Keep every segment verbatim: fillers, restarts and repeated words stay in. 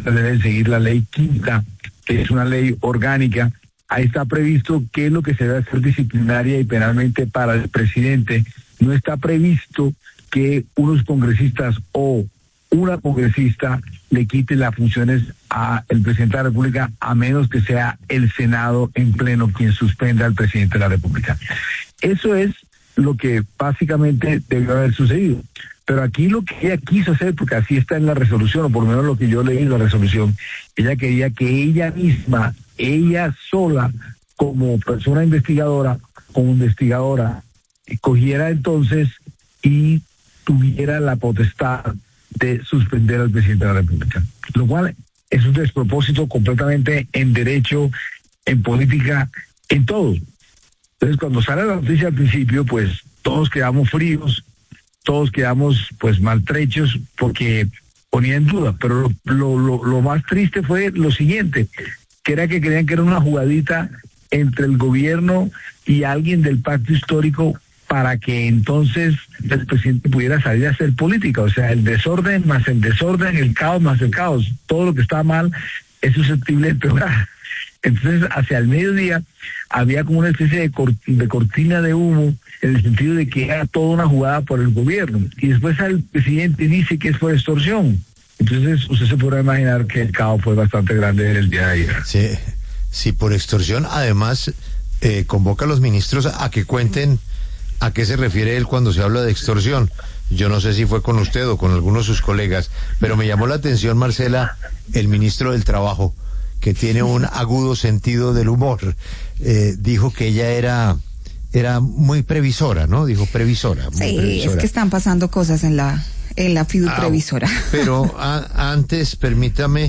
congresistas deben seguir la ley quinta, que es una ley orgánica. Ahí está previsto qué es lo que se debe hacer disciplinaria y penalmente para el presidente. No está previsto que unos congresistas o una congresista le quite las funciones al presidente de la República, a menos que sea el Senado en pleno quien suspenda al presidente de la República. Eso es lo que básicamente debió haber sucedido. Pero aquí lo que ella quiso hacer, porque así está en la resolución, o por lo menos lo que yo leí en la resolución, ella quería que ella misma, ella sola, como persona investigadora, como investigadora, cogiera entonces y tuviera la potestad de suspender al presidente de la República, lo cual es un despropósito completamente en derecho, en política, en todo. Entonces, cuando sale la noticia al principio, pues todos quedamos fríos, todos quedamos pues maltrechos porque ponía en duda, pero lo, lo, lo, lo más triste fue lo siguiente, que era que creían que era una jugadita entre el gobierno y alguien del pacto histórico para que entonces el presidente pudiera salir a hacer política. O sea, el desorden más el desorden, el caos más el caos, todo lo que está mal es susceptible de empeorar. Entonces, hacia el mediodía había como una especie de, cort- de cortina de humo, en el sentido de que era toda una jugada por el gobierno. Y después el presidente dice que es por extorsión. Entonces, usted se podrá imaginar que el caos fue bastante grande en el día de ayer. Sí, sí, por extorsión. Además, eh, convoca a los ministros a que cuenten a qué se refiere él cuando se habla de extorsión. Yo no sé si fue con usted o con algunos de sus colegas, pero me llamó la atención, Marcela, el ministro del Trabajo, que tiene un agudo sentido del humor. Eh, dijo que ella era era muy previsora, ¿no? Dijo previsora. Muy sí, previsora. Es que están pasando cosas en la en la Fidu ah, previsora. Pero a, antes, permítame,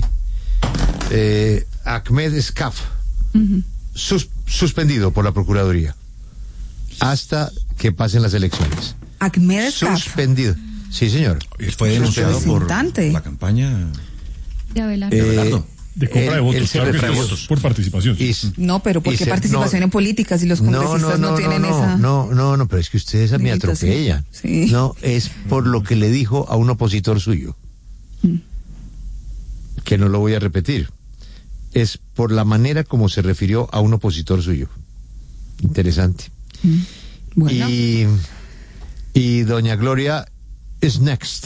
eh, Ahmed Escaf, uh-huh. sus, suspendido por la Procuraduría hasta que pasen las elecciones. Ahmed Escaf. Suspendido. Sí, señor. Él fue denunciado por la campaña de Abelardo. Eh, Abelardo. De compra de votos, claro que de votos, por participación. Y, no, pero ¿por qué se, participación no, en políticas si los congresistas no, no, no, no tienen no, esa? No, no, no, pero es que ustedes me atropellan. Sí. No, es por lo que le dijo a un opositor suyo. Mm. Que no lo voy a repetir. Es por la manera como se refirió a un opositor suyo. Interesante. Mm. Bueno. Y, y doña Gloria is next.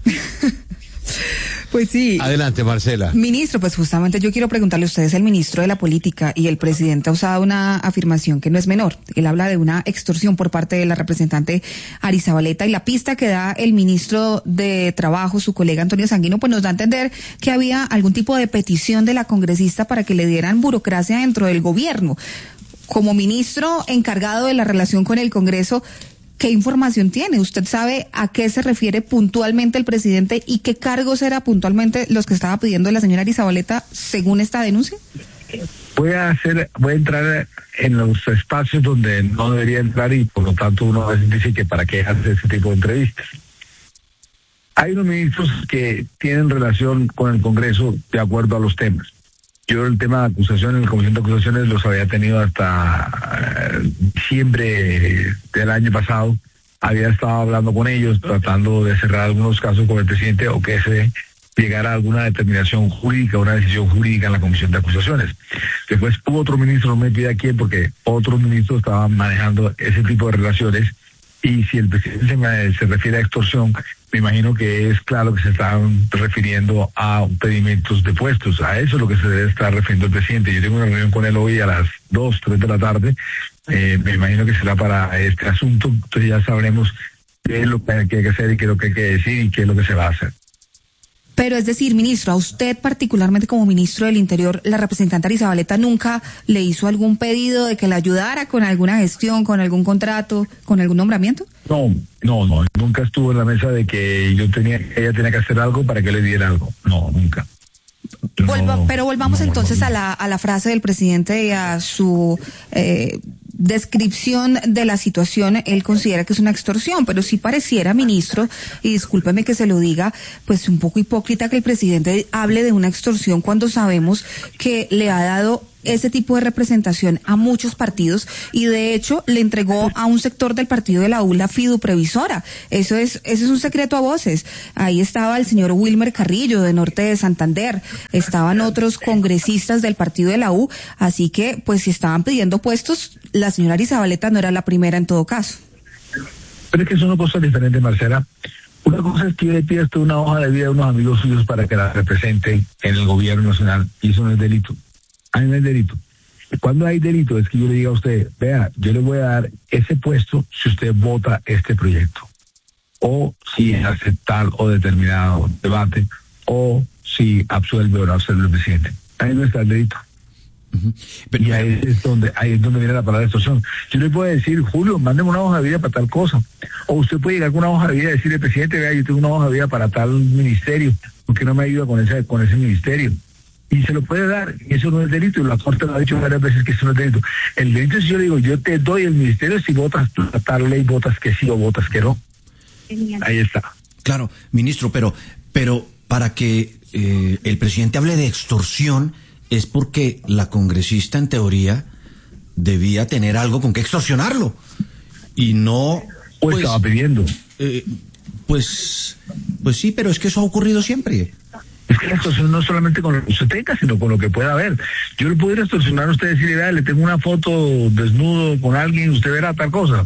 Pues sí. Adelante, Marcela. Ministro, pues justamente yo quiero preguntarle a usted, es el ministro de la política y el presidente ha usado una afirmación que no es menor. Él habla de una extorsión por parte de la representante Arizabaleta y la pista que da el ministro de Trabajo, su colega Antonio Sanguino, pues nos da a entender que había algún tipo de petición de la congresista para que le dieran burocracia dentro del gobierno. Como ministro encargado de la relación con el Congreso, ¿qué información tiene? ¿Usted sabe a qué se refiere puntualmente el presidente y qué cargos era puntualmente los que estaba pidiendo la señora Arizabaleta según esta denuncia? Voy a hacer, voy a entrar en los espacios donde no debería entrar y por lo tanto uno a veces dice que para qué hace ese tipo de entrevistas. Hay unos ministros que tienen relación con el Congreso de acuerdo a los temas. Yo el tema de acusaciones, en la Comisión de Acusaciones los había tenido hasta uh, diciembre del año pasado. Había estado hablando con ellos, tratando de cerrar algunos casos con el presidente o que se llegara a alguna determinación jurídica, una decisión jurídica en la Comisión de Acusaciones. Después hubo otro ministro, no me pide a quién, porque otros ministros estaban manejando ese tipo de relaciones. Y si el presidente se, se refiere a extorsión, me imagino que es claro que se están refiriendo a pedimentos de puestos. A eso es lo que se debe estar refiriendo el presidente. Yo tengo una reunión con él hoy a las dos, tres de la tarde. Eh, me imagino que será para este asunto. Entonces ya sabremos qué es lo que hay que hacer y qué es lo que hay que decir y qué es lo que se va a hacer. Pero es decir, ministro, a usted particularmente como ministro del Interior, la representante Arizabaleta nunca le hizo algún pedido de que le ayudara con alguna gestión, con algún contrato, con algún nombramiento? No, no, no, nunca estuvo en la mesa de que yo tenía, ella tenía que hacer algo para que le diera algo. No, nunca. Vuelva, no, pero volvamos no, entonces no, no. a la a la frase del presidente y a su eh, descripción de la situación. Él considera que es una extorsión, pero sí pareciera, ministro, y discúlpeme que se lo diga, pues un poco hipócrita que el presidente hable de una extorsión cuando sabemos que le ha dado ese tipo de representación a muchos partidos y de hecho le entregó a un sector del partido de la U la fiduprevisora. Eso es, eso es un secreto a voces. Ahí estaba el señor Wilmer Carrillo de Norte de Santander, estaban otros congresistas del partido de la U, así que pues si estaban pidiendo puestos, la señora Arizabaleta no era la primera en todo caso. Pero es que son dos cosas diferentes, Marcela. Una cosa es que yo le pida hasta una hoja de vida a unos amigos suyos para que la represente en el gobierno nacional, y eso no es delito. A mí no es delito. Cuando hay delito es que yo le diga a usted, vea, yo le voy a dar ese puesto si usted vota este proyecto, o si hace tal o determinado debate, o si absuelve o no absuelve el presidente. Ahí no está el delito. Uh-huh. Pero, y ahí es donde ahí es donde viene la palabra extorsión. Yo le puedo decir, Julio, mándeme una hoja de vida para tal cosa, o usted puede llegar con una hoja de vida y decirle, presidente, vea, yo tengo una hoja de vida para tal ministerio, ¿por qué no me ayuda con ese con ese ministerio? Y se lo puede dar, y eso no es delito, y la Corte lo ha dicho varias veces que eso no es delito. El delito es si yo le digo, yo te doy el ministerio si votas tal ley, votas que sí o votas que no. Ahí está. Claro, ministro, pero pero para que eh, el presidente hable de extorsión es porque la congresista en teoría debía tener algo con que extorsionarlo y no... O pues, estaba pidiendo. Eh, pues, pues sí, pero es que eso ha ocurrido siempre. Es que la extorsión no solamente con lo que usted tenga, sino con lo que pueda haber. Yo le pudiera extorsionar a usted y decirle, vea, le tengo una foto desnudo con alguien, usted verá tal cosa.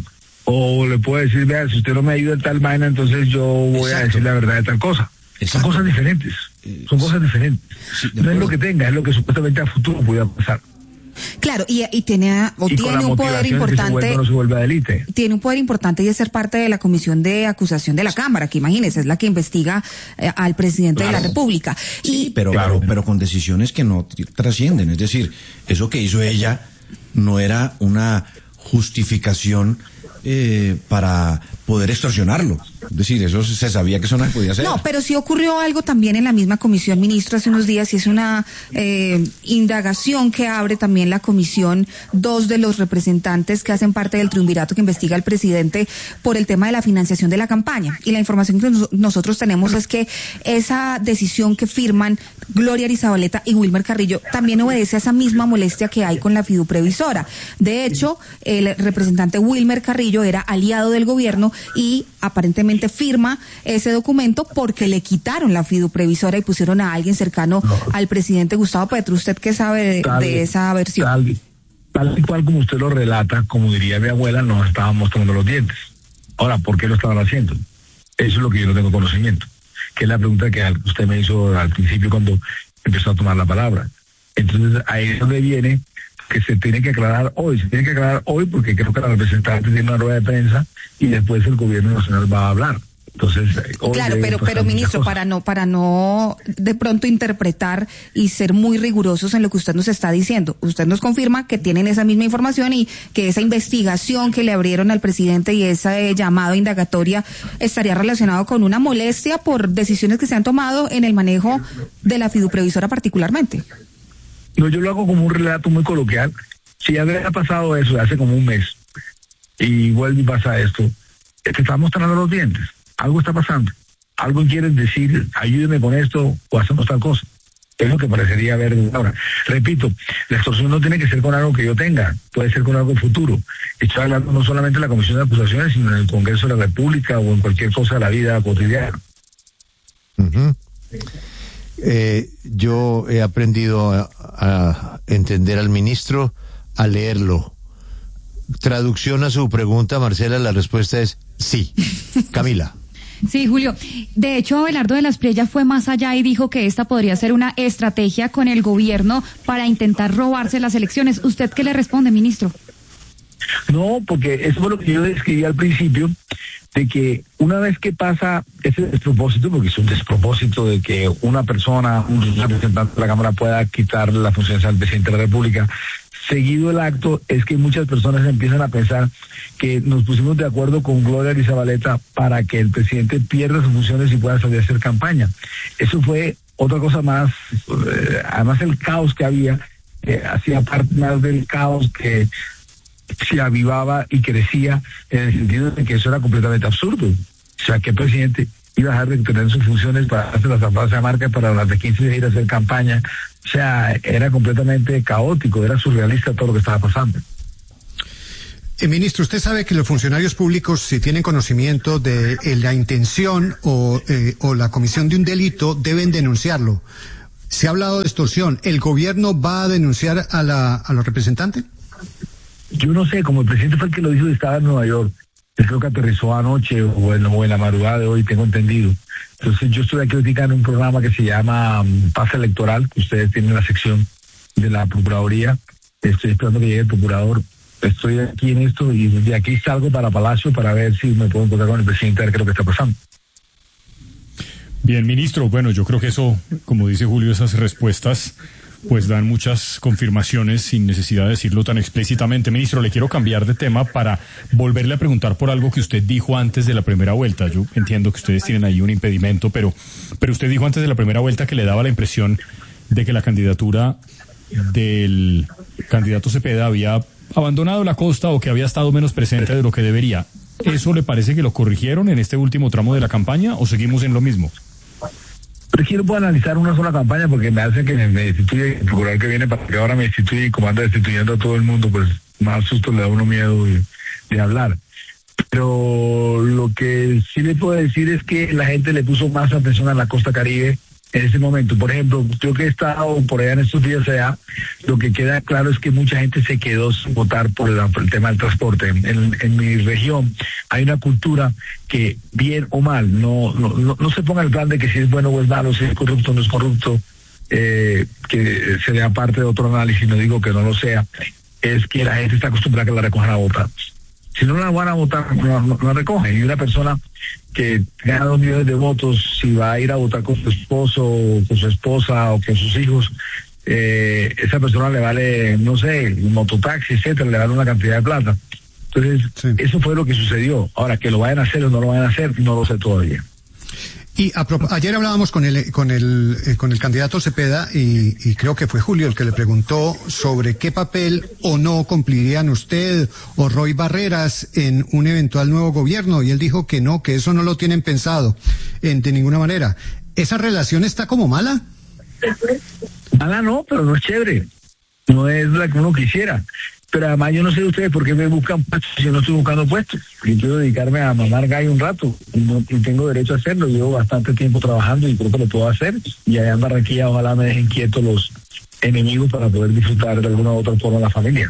O le puedo decir, vea, si usted no me ayuda en tal vaina, entonces yo voy Exacto. a decir la verdad de tal cosa. Exacto. Son cosas diferentes. Eh, Son cosas diferentes. Sí, no es lo que tenga, es lo que supuestamente a futuro pudiera pasar. Claro, y, y tiene, o y tiene un poder importante, se no se vuelve delite. Tiene un poder importante y es ser parte de la comisión de acusación de la Cámara, que imagínese, es la que investiga eh, al presidente claro. de la República. Sí, y, pero, claro. pero, pero con decisiones que no trascienden, es decir, eso que hizo ella no era una justificación eh, para poder extorsionarlo. Es decir, eso se sabía que eso no se podía hacer. No, pero sí ocurrió algo también en la misma comisión, ministro, hace unos días, y es una eh, indagación que abre también la comisión, dos de los representantes que hacen parte del triunvirato que investiga al presidente por el tema de la financiación de la campaña. Y la información que nos, nosotros tenemos es que esa decisión que firman Gloria Arizabaleta y Wilmer Carrillo también obedece a esa misma molestia que hay con la fiduprevisora. De hecho, el representante Wilmer Carrillo era aliado del gobierno y aparentemente firma ese documento porque le quitaron la fiduprevisora y pusieron a alguien cercano no. al presidente Gustavo Petro. ¿Usted qué sabe de, tal, de esa versión? Tal, tal y cual como usted lo relata, como diría mi abuela, nos estábamos tomando los dientes. Ahora, ¿por qué lo estaban haciendo? Eso es lo que yo no tengo conocimiento, que es la pregunta que usted me hizo al principio cuando empezó a tomar la palabra. Entonces, ahí es donde viene que se tiene que aclarar hoy, se tiene que aclarar hoy porque creo que la representante tiene una rueda de prensa y después el gobierno nacional va a hablar. Entonces, claro, pero pero ministro, para no para no de pronto interpretar y ser muy rigurosos en lo que usted nos está diciendo, usted nos confirma que tienen esa misma información y que esa investigación que le abrieron al presidente y esa eh, llamado indagatoria estaría relacionado con una molestia por decisiones que se han tomado en el manejo de la fiduprevisora particularmente. No, yo lo hago como un relato muy coloquial. Si ya había pasado eso hace como un mes y vuelve y pasa esto, es que estamos mostrando los dientes. Algo está pasando. Algo quieren decir, ayúdeme con esto o hacemos tal cosa. Es lo que parecería haber. Ahora, repito, la extorsión no tiene que ser con algo que yo tenga, puede ser con algo futuro. Estoy hablando no solamente en la Comisión de Acusaciones, sino en el Congreso de la República o en cualquier cosa de la vida cotidiana. Uh-huh. Eh, yo he aprendido a, a entender al ministro, a leerlo. Traducción a su pregunta, Marcela, la respuesta es sí. Camila. Sí, Julio. De hecho, Abelardo de la Espriella fue más allá y dijo que esta podría ser una estrategia con el gobierno para intentar robarse las elecciones. ¿Usted qué le responde, ministro? No, porque eso fue lo que yo describí al principio, de que una vez que pasa ese despropósito, porque es un despropósito de que una persona, un representante de la Cámara pueda quitar la función al presidente de la República, seguido el acto es que muchas personas empiezan a pensar que nos pusimos de acuerdo con Gloria Arizabaleta para que el presidente pierda sus funciones y pueda salir a hacer campaña. Eso fue otra cosa más, eh, además el caos que había, eh, hacía parte más del caos que se avivaba y crecía en el sentido de que eso era completamente absurdo. O sea, ¿qué presidente iba a dejar de tener sus funciones para hacer las Plaza de Marca, para las de quince ir a hacer campaña. O sea, era completamente caótico, era surrealista todo lo que estaba pasando. Eh, ministro, usted sabe que los funcionarios públicos, si tienen conocimiento de eh, la intención o, eh, o la comisión de un delito, deben denunciarlo. Se ha hablado de extorsión. ¿El gobierno va a denunciar a la a los representantes? Yo no sé, como el presidente fue el que lo dijo, estaba en Nueva York. Yo creo que aterrizó anoche o en, o en la madrugada de hoy, tengo entendido. Entonces yo estoy aquí ahorita en un programa que se llama um, Paz Electoral, que ustedes tienen la sección de la Procuraduría. Estoy esperando que llegue el procurador. Estoy aquí en esto y de aquí salgo para Palacio para ver si me puedo encontrar con el presidente a ver qué es lo que está pasando. Bien, ministro, bueno, yo creo que eso, como dice Julio, esas respuestas pues dan muchas confirmaciones sin necesidad de decirlo tan explícitamente. Ministro, le quiero cambiar de tema para volverle a preguntar por algo que usted dijo antes de la primera vuelta. Yo entiendo que ustedes tienen ahí un impedimento, pero, pero usted dijo antes de la primera vuelta que le daba la impresión de que la candidatura del candidato Cepeda había abandonado la costa o que había estado menos presente de lo que debería. ¿Eso le parece que lo corrigieron en este último tramo de la campaña o seguimos en lo mismo? Pero es que no puedo analizar una sola campaña porque me hace que me, me destituya el procurador que viene para que ahora me destituya y como anda destituyendo a todo el mundo, pues más susto le da a uno miedo de, de hablar. Pero lo que sí le puedo decir es que la gente le puso más atención a la costa Caribe en ese momento. Por ejemplo, yo que he estado por allá en estos días allá, lo que queda claro es que mucha gente se quedó sin votar por el, por el tema del transporte. En, en mi región hay una cultura que, bien o mal, no, no, no, no se ponga el plan de que si es bueno o es malo, si es corrupto o no es corrupto, eh, que sería parte de otro análisis, no digo que no lo sea, es que la gente está acostumbrada a que la recojan a votar. Si no la van a votar, no, no, no la recogen. Y una persona que gana dos millones de votos, si va a ir a votar con su esposo, o con su esposa, o con sus hijos, eh, esa persona le vale, no sé, un mototaxi, etcétera, le vale una cantidad de plata. Entonces, sí. Eso fue lo que sucedió. Ahora, que lo vayan a hacer o no lo vayan a hacer, no lo sé todavía. Y a, ayer hablábamos con el con el eh, con el candidato Cepeda y, y creo que fue Julio el que le preguntó sobre qué papel o no cumplirían usted o Roy Barreras en un eventual nuevo gobierno y él dijo que no, que eso no lo tienen pensado en, de ninguna manera. ¿Esa relación está como mala? Mala no, pero no es chévere. No es la que uno quisiera. Pero además yo no sé de ustedes por qué me buscan puestos si yo no estoy buscando puestos. Yo quiero dedicarme a mamar gallo un rato y, no, y tengo derecho a hacerlo. Llevo bastante tiempo trabajando y creo que lo puedo hacer. Y allá en Barranquilla ojalá me dejen quietos los enemigos para poder disfrutar de alguna u otra forma la familia.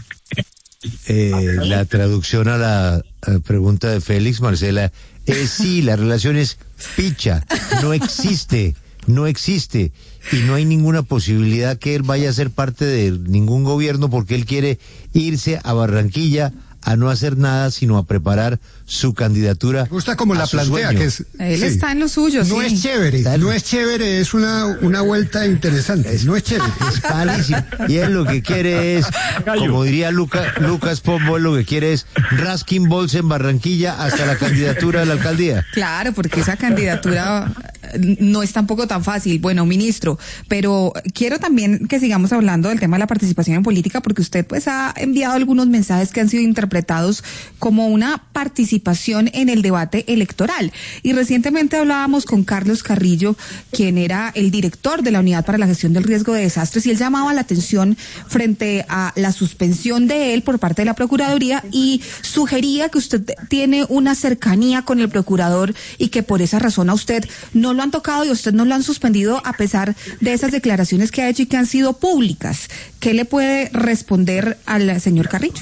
Eh, la traducción a la a pregunta de Félix, Marcela, es sí, la relación es picha, no existe. No existe y no hay ninguna posibilidad que él vaya a ser parte de ningún gobierno porque él quiere irse a Barranquilla a no hacer nada sino a preparar su candidatura. Me gusta como la plantea, sueño. Que es, él sí. está en lo suyo. No sí. es chévere, no es chévere, es una una vuelta interesante, es, no es chévere. Es palísimo. Y él lo que quiere es, como diría Luca, Lucas Pombo, lo que quiere es Raskin Balls en Barranquilla hasta la candidatura de la alcaldía. Claro, porque esa candidatura no es tampoco tan fácil. Bueno, ministro, pero quiero también que sigamos hablando del tema de la participación en política porque usted pues ha enviado algunos mensajes que han sido interpretados como una participación en el debate electoral. Y recientemente hablábamos con Carlos Carrillo, quien era el director de la Unidad para la Gestión del Riesgo de Desastres, y él llamaba la atención frente a la suspensión de él por parte de la Procuraduría y sugería que usted tiene una cercanía con el procurador y que por esa razón a usted no lo han tocado y a usted no lo han suspendido a pesar de esas declaraciones que ha hecho y que han sido públicas. ¿Qué le puede responder al señor Carrillo?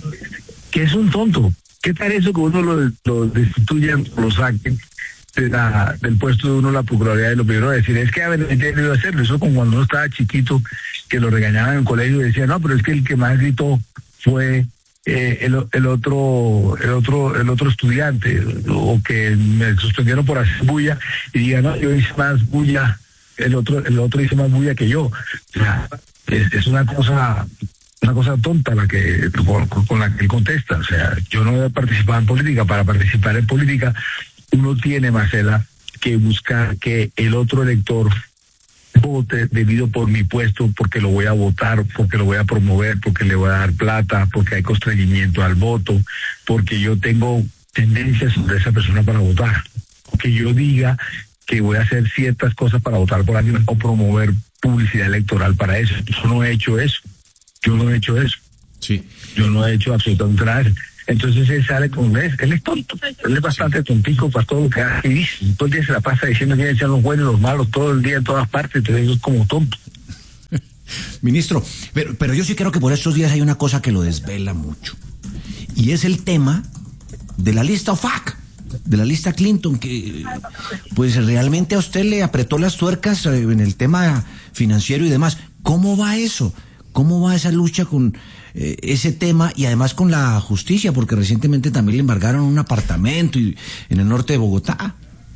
Que es un tonto. ¿Qué tal eso que uno lo, lo destituyan, lo saquen de la, del puesto de uno la Procuraduría? Y lo primero a decir es que a ver, ¿qué debió hacerlo? Eso como cuando uno estaba chiquito, que lo regañaban en el colegio y decían, no, pero es que el que más gritó fue eh, el, el otro el otro el otro estudiante, o que me suspendieron por hacer bulla y digan, no, yo hice más bulla, el otro el otro hizo más bulla que yo. O sea, es, es una cosa una cosa tonta la que con, con la que él contesta. O sea, yo no he participado en política. Para participar en política uno tiene, Marcela, que buscar que el otro elector vote debido por mi puesto, porque lo voy a votar, porque lo voy a promover, porque le voy a dar plata, porque hay constreñimiento al voto, porque yo tengo tendencias sobre esa persona para votar. que yo diga que voy a hacer ciertas cosas para votar por alguien o promover publicidad electoral para eso. Yo no he hecho eso. Yo no he hecho eso. Sí. Yo no he hecho absolutamente nada de eso. Entonces él sale con él, él es tonto, él es bastante tontico para todo lo que hace y dice. Todo el día se la pasa diciendo que echan los buenos y los malos todo el día en todas partes, entonces es como tonto. Ministro, pero, pero yo sí creo que por estos días hay una cosa que lo desvela mucho. Y es el tema de la lista O F A C, de la lista Clinton, que pues realmente a usted le apretó las tuercas en el tema financiero y demás. ¿Cómo va eso? ¿Cómo va esa lucha con eh, ese tema y además con la justicia? Porque recientemente también le embargaron un apartamento y, en el norte de Bogotá.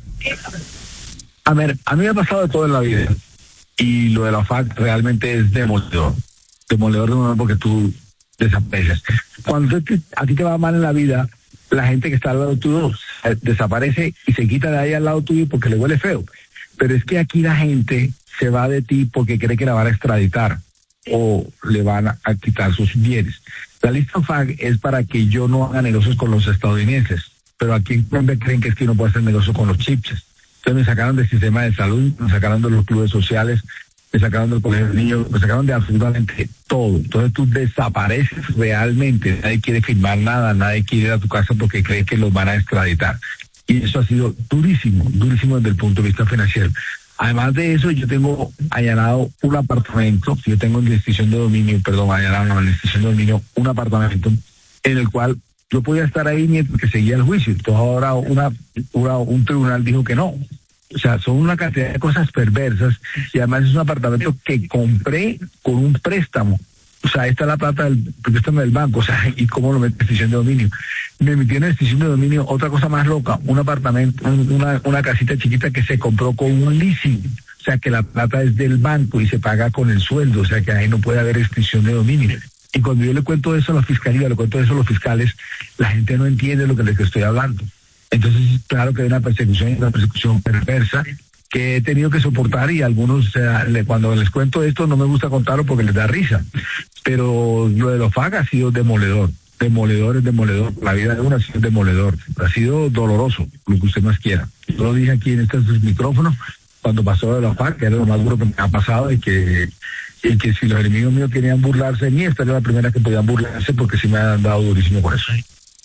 A ver, a mí me ha pasado de todo en la vida. Y lo de la O F A C realmente es demoledor. Demoledor de nuevo porque tú desapareces. Cuando te, a ti te va mal en la vida, la gente que está al lado tuyo eh, desaparece y se quita de ahí al lado tuyo porque le huele feo. Pero es que aquí la gente se va de ti porque cree que la van a extraditar o le van a, a quitar sus bienes. La lista O F A C es para que yo no haga negocios con los estadounidenses, pero aquí en Colombia creen que es que no puedo hacer negocio con los chips. Entonces me sacaron del sistema de salud, me sacaron de los clubes sociales, me sacaron del colegio de niños, me sacaron de absolutamente todo. Entonces tú desapareces realmente, nadie quiere firmar nada, nadie quiere ir a tu casa porque cree que los van a extraditar. Y eso ha sido durísimo, durísimo desde el punto de vista financiero. Además de eso, yo tengo allanado un apartamento, yo tengo en restricción de dominio, perdón, allanado no, en restricción de dominio, un apartamento en el cual yo podía estar ahí mientras que seguía el juicio. Entonces ahora una, una, un tribunal dijo que no. O sea, son una cantidad de cosas perversas y además es un apartamento que compré con un préstamo. O sea, esta es la plata del préstamo del banco, o sea, ¿y cómo lo metí en restricción de dominio? Me metí en restricción de dominio, otra cosa más loca, un apartamento, una, una casita chiquita que se compró con un leasing, o sea, que la plata es del banco y se paga con el sueldo, o sea, que ahí no puede haber restricción de dominio. Y cuando yo le cuento eso a la fiscalía, le cuento eso a los fiscales, la gente no entiende lo que les estoy hablando. Entonces, claro que hay una persecución, una persecución perversa que he tenido que soportar y algunos, o sea, le, cuando les cuento esto no me gusta contarlo porque les da risa. Pero lo de los F A C ha sido demoledor, demoledor es demoledor. La vida de uno ha sido demoledor, ha sido doloroso, lo que usted más quiera. Yo lo dije aquí en estos micrófonos cuando pasó lo de los F A C, que era lo más duro que me ha pasado y que, y que si los enemigos míos querían burlarse de mí, esta era la primera que podían burlarse porque sí me han dado durísimo por eso.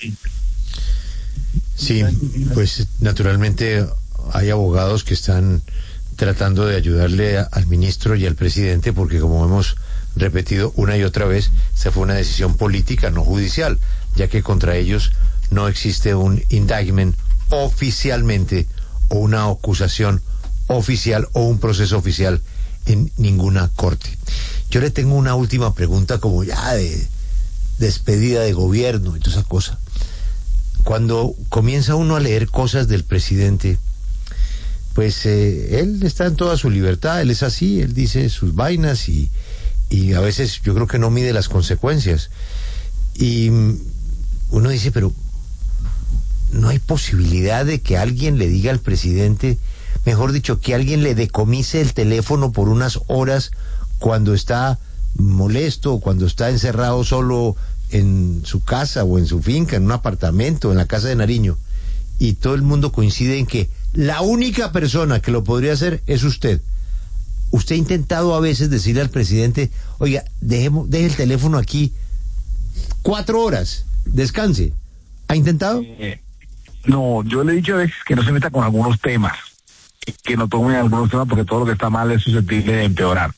Sí, pues naturalmente hay abogados que están tratando de ayudarle a, al ministro y al presidente porque, como hemos repetido una y otra vez, esta fue una decisión política, no judicial, ya que contra ellos no existe un indictment oficialmente o una acusación oficial o un proceso oficial en ninguna corte. Yo le tengo una última pregunta como ya de despedida de gobierno y toda esa cosa. Cuando comienza uno a leer cosas del presidente, pues eh, él está en toda su libertad, él es así, él dice sus vainas y, y a veces yo creo que no mide las consecuencias. Y uno dice, pero no hay posibilidad de que alguien le diga al presidente, mejor dicho, que alguien le decomise el teléfono por unas horas cuando está molesto o cuando está encerrado solo en su casa o en su finca, en un apartamento, en la casa de Nariño, y todo el mundo coincide en que la única persona que lo podría hacer es usted. ¿Usted ha intentado a veces decirle al presidente, oiga, dejemos, deje el teléfono aquí cuatro horas, descanse? ¿Ha intentado? Eh, no, yo le he dicho a veces que no se meta con algunos temas, que no tome algunos temas porque todo lo que está mal es susceptible de empeorar.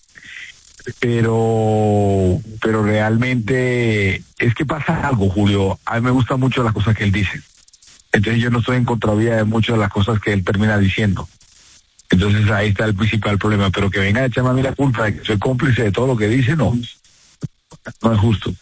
Pero, pero realmente es que pasa algo, Julio. A mí me gustan mucho las cosas que él dice. Entonces yo no estoy en contravía de muchas de las cosas que él termina diciendo. Entonces ahí está el principal problema. Pero que venga a echarme a mí la culpa de que soy cómplice de todo lo que dice, no. No es justo.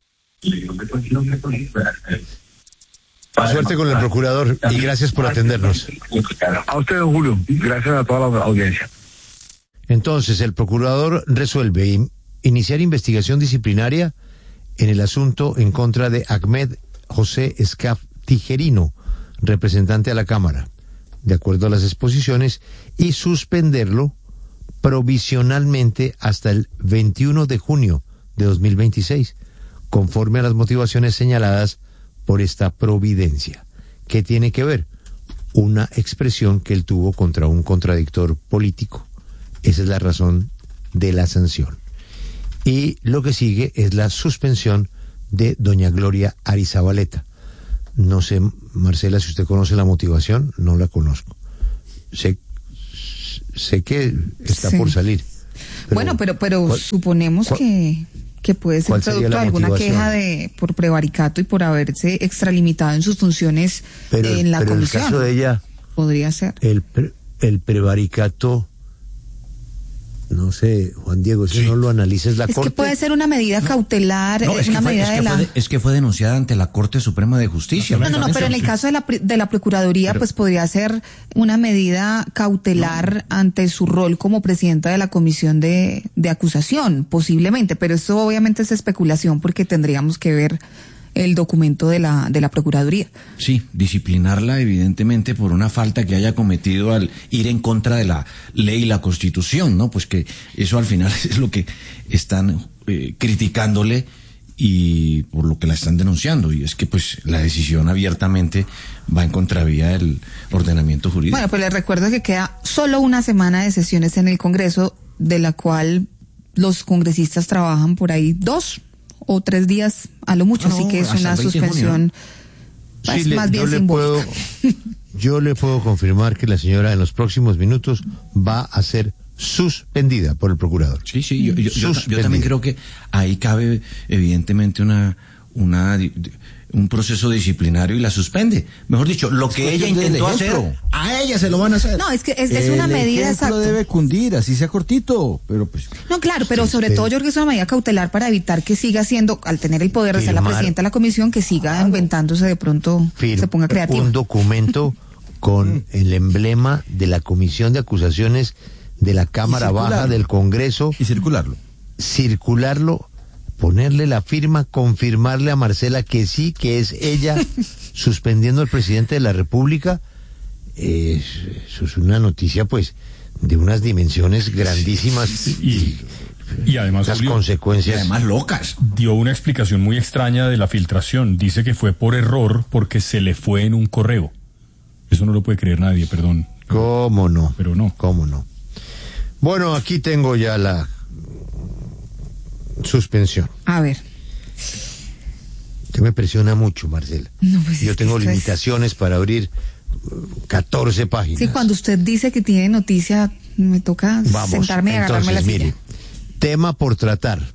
Suerte con el procurador y gracias por atendernos. A usted, don Julio. Gracias a toda la audiencia. Entonces, el procurador resuelve in- iniciar investigación disciplinaria en el asunto en contra de Ahmed José Escaf Tijerino, representante a la Cámara, de acuerdo a las exposiciones, y suspenderlo provisionalmente hasta el veintiuno de junio de dos mil veintiséis, conforme a las motivaciones señaladas por esta providencia. ¿Qué tiene que ver? una expresión que él tuvo contra un contradictor político. Esa es la razón de la sanción. Y lo que sigue es la suspensión de doña Gloria Arizabaleta. No sé, Marcela, si usted conoce la motivación, no la conozco. Sé, sé que está sí. por salir. Pero, bueno, pero pero ¿cuál, suponemos cuál, que, que puede ser producto de alguna queja de por prevaricato y por haberse extralimitado en sus funciones pero, en la pero comisión. En el caso de ella, podría ser. El, pre, el prevaricato, no sé, Juan Diego, si sí. no lo analices la es Corte. Es que puede ser una medida cautelar, no, es una fue, medida es de que la... Fue, es que fue denunciada ante la Corte Suprema de Justicia. No, no, no, pero en el caso de la, de la Procuraduría, pero, pues podría ser una medida cautelar no. ante su rol como presidenta de la Comisión de, de Acusación, posiblemente, pero esto obviamente es especulación porque tendríamos que ver el documento de la de la Procuraduría. Sí, disciplinarla evidentemente por una falta que haya cometido al ir en contra de la ley y la Constitución, ¿no? Pues que eso al final es lo que están eh, criticándole y por lo que la están denunciando, y es que pues la decisión abiertamente va en contravía del ordenamiento jurídico. Bueno, pues les recuerdo que queda solo una semana de sesiones en el Congreso, de la cual los congresistas trabajan por ahí dos o tres días a lo mucho, no, así que es una suspensión sí, más le, bien yo simbólica. Le puedo, yo le puedo confirmar que la señora en los próximos minutos va a ser suspendida por el procurador. Sí, sí, yo, yo, yo, yo también creo que ahí cabe evidentemente una una un proceso disciplinario y la suspende. Mejor dicho, lo que ella intentó hacer, a ella se lo van a hacer. No, es que es, es una medida exacta. debe cundir, así sea cortito, pero pues. No, claro, pero sobre todo yo creo que es una medida cautelar para evitar que siga siendo, al tener el poder de ser la presidenta de la comisión, que siga claro. inventándose de pronto, Firma, se ponga creativa. Un documento con el emblema de la Comisión de Acusaciones de la Cámara Baja del Congreso. Y circularlo. Circularlo. Ponerle la firma, confirmarle a Marcela que sí, que es ella suspendiendo al presidente de la República. Eh, eso es una noticia, pues, de unas dimensiones grandísimas y, y, y además las Julio, consecuencias. Y además locas. Dio una explicación muy extraña de la filtración. Dice que fue por error porque se le fue en un correo. Eso no lo puede creer nadie, perdón. ¿Cómo no? Pero no. ¿Cómo no? Bueno, aquí tengo ya la suspensión. A ver. Usted me presiona mucho, Marcela. No, pues Yo tengo limitaciones es... para abrir catorce páginas. Sí, cuando usted dice que tiene noticia, me toca Vamos, sentarme y agarrarme entonces, la mire, silla. Tema por tratar.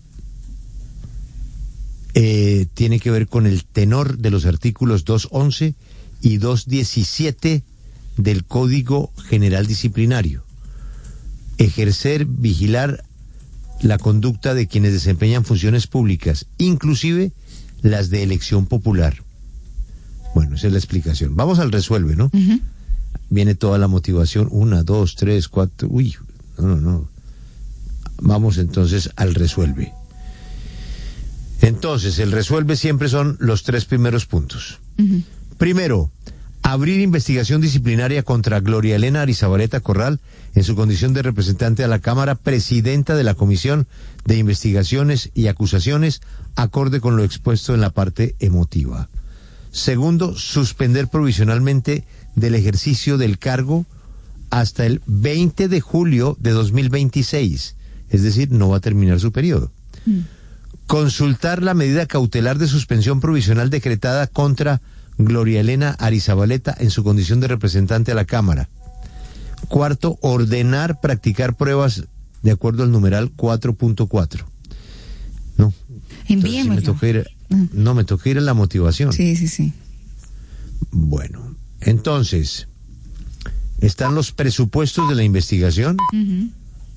Eh, tiene que ver con el tenor de los artículos doscientos once y doscientos diecisiete del Código General Disciplinario. Ejercer, vigilar la conducta de quienes desempeñan funciones públicas, inclusive las de elección popular. Bueno, esa es la explicación. Vamos al resuelve, ¿no? Uh-huh. Viene toda la motivación, una, dos, tres, cuatro, uy, no, no, no. Vamos entonces al resuelve. Entonces, el resuelve siempre son los tres primeros puntos. Uh-huh. Primero, abrir investigación disciplinaria contra Gloria Elena Arizabaleta Corral en su condición de representante a la Cámara, presidenta de la Comisión de Investigaciones y Acusaciones, acorde con lo expuesto en la parte emotiva. Segundo, suspender provisionalmente del ejercicio del cargo hasta el veinte de julio de dos mil veintiséis, es decir, no va a terminar su periodo. Mm. Consultar la medida cautelar de suspensión provisional decretada contra Gloria Elena Arizabaleta en su condición de representante a la Cámara. Cuarto, ordenar practicar pruebas de acuerdo al numeral cuatro punto cuatro. No. Envíemelo. Me toca ir, no, me toca ir a la motivación. Sí, sí, sí. Bueno, entonces, están los presupuestos de la investigación uh-huh.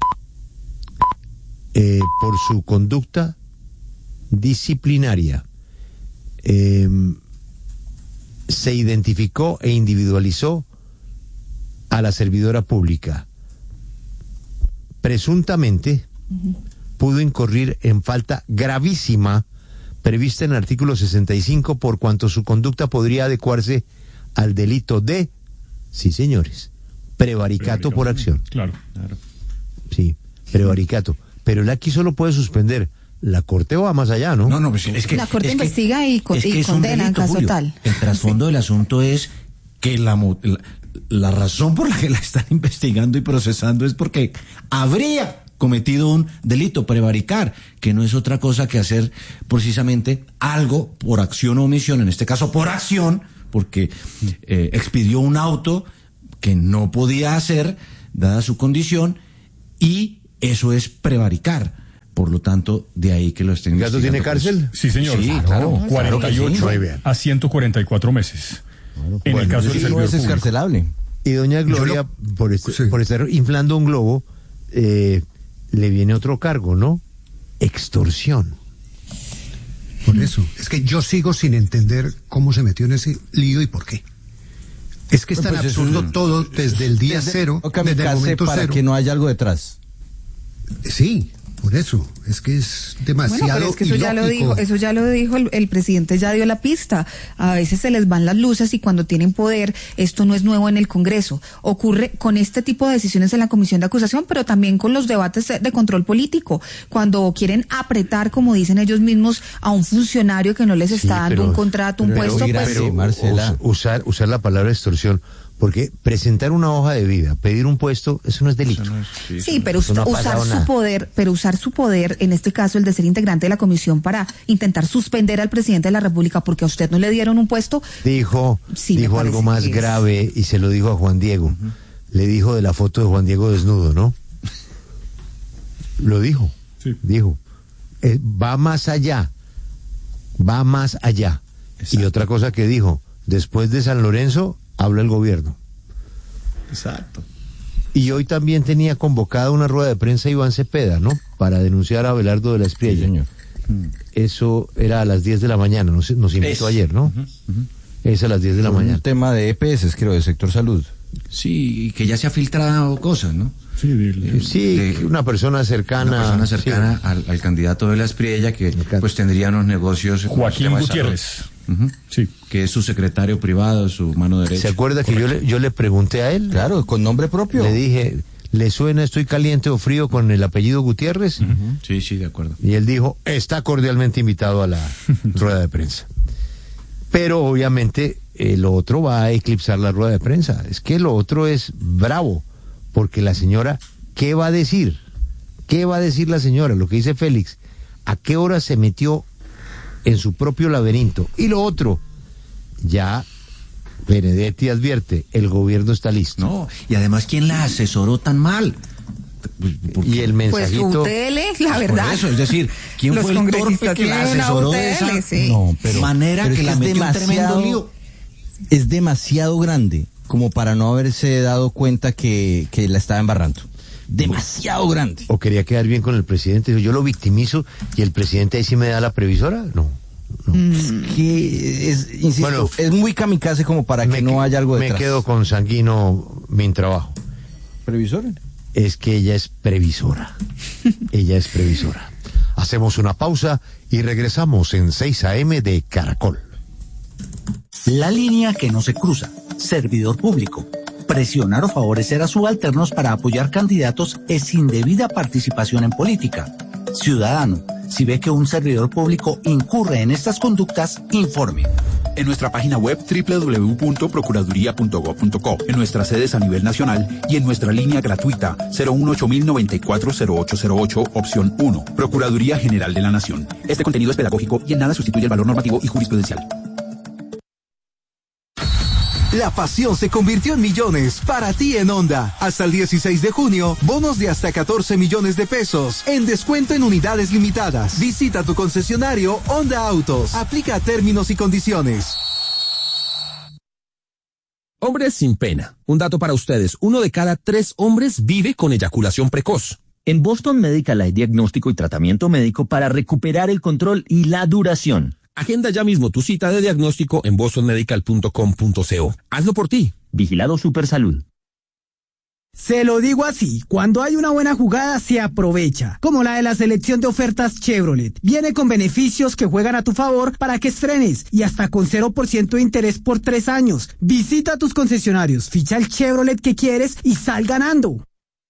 eh, por su conducta disciplinaria. Eh, se identificó e individualizó a la servidora pública. Presuntamente uh-huh. pudo incurrir en falta gravísima prevista en el artículo sesenta y cinco por cuanto su conducta podría adecuarse al delito de, sí señores, prevaricato por acción. Claro, claro. Sí, prevaricato. Pero él aquí solo puede suspender. La Corte va más allá, ¿no? No, no, pues es que... La Corte es investiga que, y, con, es que y condena delito, en caso Julio. tal. El trasfondo sí. del asunto es que la, la, la razón por la que la están investigando y procesando es porque habría cometido un delito, prevaricar, que no es otra cosa que hacer precisamente algo por acción o omisión, en este caso por acción, porque eh, expidió un auto que no podía hacer, dada su condición, y eso es prevaricar. Por lo tanto, de ahí que lo estén investigando. ¿Gato tiene cárcel? Sí, señor. Sí, claro. cuarenta y ocho claro sí. a ciento cuarenta y cuatro meses. Claro, en bueno, el caso del servidor no es público. escarcelable. Y doña Gloria, lo, por, este, sí. por estar inflando un globo, eh, le viene otro cargo, ¿no? Extorsión. Por eso, es que yo sigo sin entender cómo se metió en ese lío y por qué. Es que es tan Pues absurdo es, todo desde el día desde, cero, o desde el momento para cero. que no haya algo detrás. Sí, por eso, es que es demasiado Bueno, pero es que eso ya lo dijo, eso ya lo dijo el, el presidente, ya dio la pista. A veces se les van las luces y cuando tienen poder, esto no es nuevo en el Congreso. Ocurre con este tipo de decisiones en la comisión de acusación, pero también con los debates de, de control político. Cuando quieren apretar, como dicen ellos mismos, a un funcionario que no les está Sí, dando pero, un contrato, un pero, puesto, mira, pues... pero, Marcela. usar, usar la palabra extorsión, porque presentar una hoja de vida, pedir un puesto, eso no es delito. Eso no es, sí, Sí, eso pero eso no ha usar pasado su nada. poder, pero usar su poder, en este caso el de ser integrante de la comisión para intentar suspender al presidente de la República porque a usted no le dieron un puesto. Dijo, Sí, me dijo parece algo más que es- grave y se lo dijo a Juan Diego. Uh-huh. Le dijo de la foto de Juan Diego desnudo, ¿no? Lo dijo. Sí. Dijo. Eh, va más allá. Va más allá. Exacto. Y otra cosa que dijo, después de San Lorenzo, habla el gobierno. Exacto. Y hoy también tenía convocada una rueda de prensa Iván Cepeda, ¿no? Para denunciar a Abelardo de la Espriella. Sí, señor. Eso era a las diez de la mañana, nos, nos invitó Eso. ayer, ¿no? Uh-huh, uh-huh. Es a las diez de la Por mañana. un tema de E P S, creo, de sector salud. Sí, y que ya se ha filtrado cosas, ¿no? Sí, dile. Sí, de- una persona cercana. Una persona cercana sí. al, al candidato de la Espriella que Alcalde. pues tendría unos negocios. Joaquín temas de Gutiérrez. salud. Ujú. Sí. Que es su secretario privado, su mano derecha. ¿Se acuerda que yo le, yo le pregunté a él? Claro, con nombre propio. Le dije, ¿le suena estoy caliente o frío con el apellido Gutiérrez? Ujú. Sí, sí, de acuerdo. Y él dijo, está cordialmente invitado a la rueda de prensa. Pero obviamente eh, lo otro va a eclipsar la rueda de prensa. Es que lo otro es bravo, porque la señora, ¿qué va a decir? ¿Qué va a decir la señora? Lo que dice Félix, ¿a qué hora se metió en su propio laberinto? Y lo otro, ya Benedetti advierte, el gobierno está listo. No, y además, ¿quién la asesoró tan mal? Porque- Y el Pues mensajito... U T L, la Por verdad. eso, es decir, ¿quién Los fue el torpe congresistas que la tienen una asesoró de U T L, esa sí. No, pero, manera pero es que la es metió en tremendo demasiado- lío? Es demasiado grande como para no haberse dado cuenta que, que la estaba embarrando. Demasiado grande. O quería quedar bien con el presidente, dijo, yo lo victimizo y el presidente ahí sí me da la previsora. No, no. Que es, insisto, Bueno, es muy kamikaze como para que Me no que- haya algo detrás. Me quedo con Sanguino, mi trabajo. ¿Previsor? Es que ella es previsora. Ella es previsora. Hacemos una pausa y regresamos en seis a eme de Caracol. La línea que no se cruza. Servidor público. Presionar o favorecer a subalternos para apoyar candidatos es indebida participación en política. Ciudadano, si ve que un servidor público incurre en estas conductas, informe. En nuestra página web doble u doble u doble u punto procuraduría punto gob punto co, en nuestras sedes a nivel nacional y en nuestra línea gratuita cero uno ocho mil noventa y cuatro cero ocho cero ocho, opción uno. Procuraduría General de la Nación. Este contenido es pedagógico y en nada sustituye el valor normativo y jurisprudencial. La pasión se convirtió en millones para ti en Honda. Hasta el dieciséis de junio, bonos de hasta catorce millones de pesos en descuento en unidades limitadas. Visita tu concesionario Honda Autos. Aplica términos y condiciones. Hombres sin pena. Un dato para ustedes. Uno de cada tres hombres vive con eyaculación precoz. En Boston Medical hay diagnóstico y tratamiento médico para recuperar el control y la duración. Agenda ya mismo tu cita de diagnóstico en boston medical punto com punto co. Hazlo por ti. Vigilado Supersalud. Se lo digo así, cuando hay una buena jugada se aprovecha, como la de la selección de ofertas Chevrolet. Viene con beneficios que juegan a tu favor para que estrenes y hasta con cero por ciento de interés por tres años. Visita tus concesionarios, ficha el Chevrolet que quieres y sal ganando.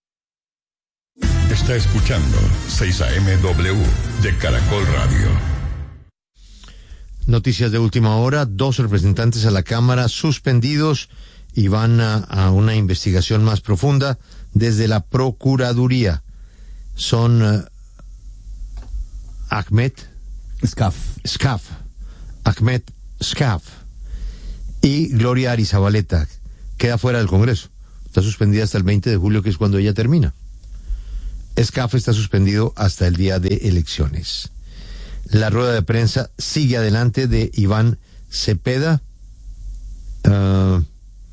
Está escuchando seis a eme W de Caracol Radio. Noticias de última hora, dos representantes a la Cámara suspendidos y van a, a una investigación más profunda desde la Procuraduría. Son uh, Ahmed Scaf. Scaf, Ahmed Scaf y Gloria Arizabaleta. Queda fuera del Congreso. Está suspendida hasta el veinte de julio, que es cuando ella termina. Scaf está suspendido hasta el día de elecciones. La rueda de prensa sigue adelante de Iván Cepeda, uh,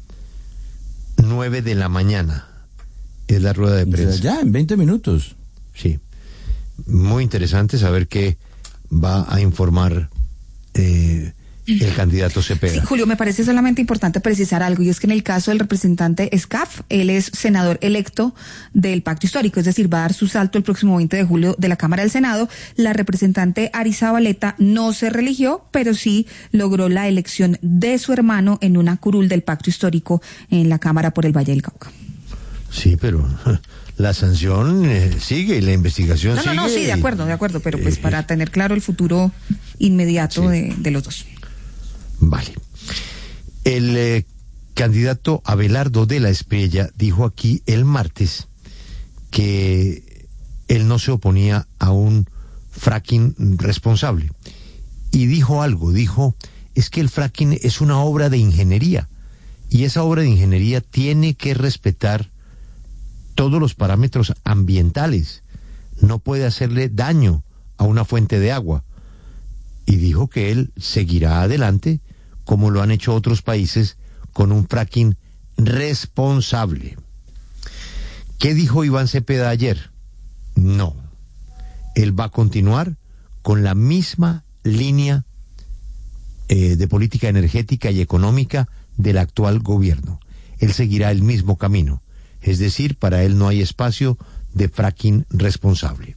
nueve de la mañana. Es la rueda de prensa. O sea, ya, en veinte minutos. Sí. Muy interesante saber qué va a informar eh, el candidato Cepeda. Sí, Julio, me parece solamente importante precisar algo, y es que en el caso del representante Scaf, él es senador electo del Pacto Histórico, es decir, va a dar su salto el próximo veinte de julio de la Cámara del Senado. La representante Arizabaleta no se religió, pero sí logró la elección de su hermano en una curul del Pacto Histórico en la Cámara por el Valle del Cauca. Sí, pero la sanción eh, sigue y la investigación no, sigue. No, no, sí, de acuerdo, de acuerdo, pero pues eh, para tener claro el futuro inmediato sí. de, de los dos. Vale. El eh, candidato Abelardo de la Espriella dijo aquí el martes que él no se oponía a un fracking responsable. Y dijo algo, dijo, es que el fracking es una obra de ingeniería y esa obra de ingeniería tiene que respetar todos los parámetros ambientales. No puede hacerle daño a una fuente de agua. Y dijo que él seguirá adelante, como lo han hecho otros países, con un fracking responsable. ¿Qué dijo Iván Cepeda ayer? No. Él va a continuar con la misma línea eh, de política energética y económica del actual gobierno. Él seguirá el mismo camino. Es decir, para él no hay espacio de fracking responsable.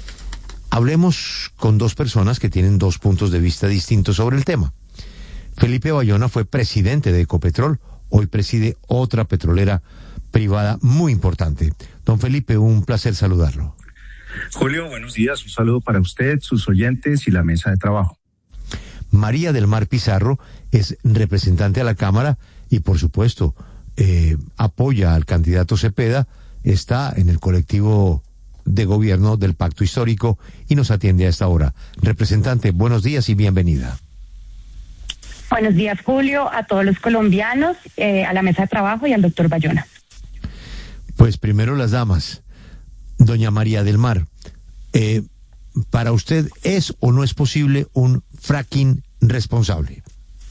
Hablemos con dos personas que tienen dos puntos de vista distintos sobre el tema. Felipe Bayona fue presidente de Ecopetrol, hoy preside otra petrolera privada muy importante. Don Felipe, un placer saludarlo. Julio, buenos días, un saludo para usted, sus oyentes y la mesa de trabajo. María del Mar Pizarro es representante a la Cámara y, por supuesto, eh, apoya al candidato Cepeda, está en el colectivo de gobierno del Pacto Histórico y nos atiende a esta hora. Representante, buenos días y bienvenida. Buenos días, Julio, a todos los colombianos, eh, a la mesa de trabajo y al doctor Bayona. Pues primero las damas. Doña María del Mar, eh, ¿para usted es o no es posible un fracking responsable?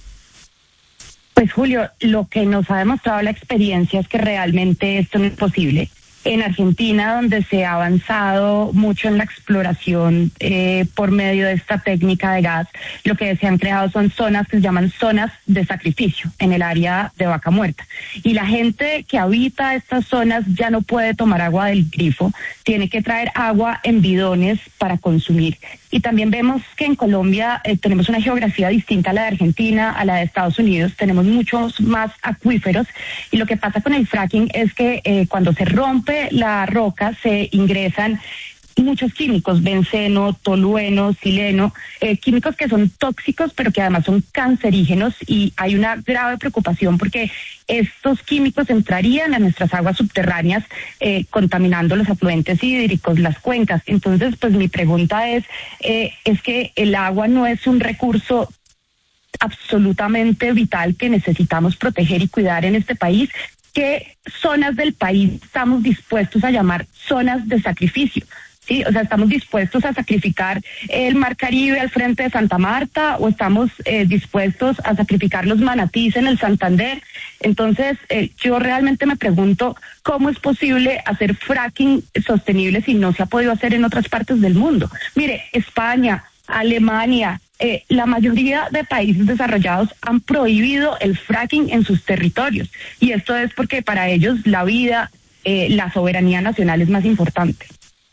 Pues Julio, lo que nos ha demostrado la experiencia es que realmente esto no es posible. En Argentina, donde se ha avanzado mucho en la exploración eh, por medio de esta técnica de gas, lo que se han creado son zonas que se llaman zonas de sacrificio en el área de Vaca Muerta. Y la gente que habita estas zonas ya no puede tomar agua del grifo, tiene que traer agua en bidones para consumir. Y también vemos que en Colombia eh, tenemos una geografía distinta a la de Argentina, a la de Estados Unidos, tenemos muchos más acuíferos y lo que pasa con el fracking es que eh, cuando se rompe la roca se ingresan muchos químicos, benceno, tolueno, sileno, eh, químicos que son tóxicos pero que además son cancerígenos y hay una grave preocupación porque estos químicos entrarían a nuestras aguas subterráneas eh, contaminando los afluentes hídricos, las cuencas. Entonces, pues mi pregunta es, eh, es que el agua no es un recurso absolutamente vital que necesitamos proteger y cuidar en este país. ¿Qué zonas del país estamos dispuestos a llamar zonas de sacrificio? Sí, o sea, ¿estamos dispuestos a sacrificar el Mar Caribe al frente de Santa Marta o estamos eh, dispuestos a sacrificar los manatís en el Santander? Entonces, eh, yo realmente me pregunto cómo es posible hacer fracking sostenible si no se ha podido hacer en otras partes del mundo. Mire, España, Alemania, eh, la mayoría de países desarrollados han prohibido el fracking en sus territorios y esto es porque para ellos la vida, eh, la soberanía nacional es más importante.